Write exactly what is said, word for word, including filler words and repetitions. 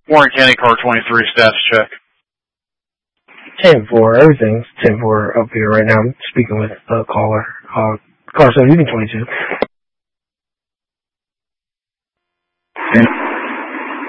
Warren County, car twenty-three, status check. ten four, everything's ten four up here right now. I'm speaking with a caller. Uh, car seven, you can twenty-two.